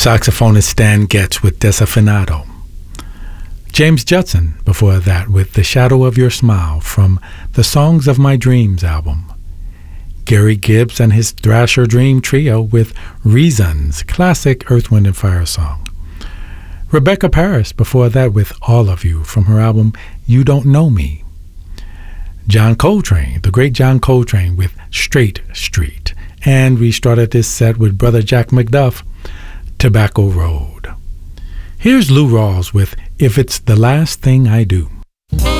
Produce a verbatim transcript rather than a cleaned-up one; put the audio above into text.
Saxophonist Stan Getz with Desafinado. James Judson before that with The Shadow of Your Smile from the Songs of My Dreams album. Gary Gibbs and his Thrasher Dream Trio with Reasons, classic Earth, Wind and Fire song. Rebecca Paris before that with All of You from her album You Don't Know Me. John Coltrane, the great John Coltrane with Straight Street. And we started this set with Brother Jack McDuff, Tobacco Road. Here's Lou Rawls with If It's the Last Thing I Do.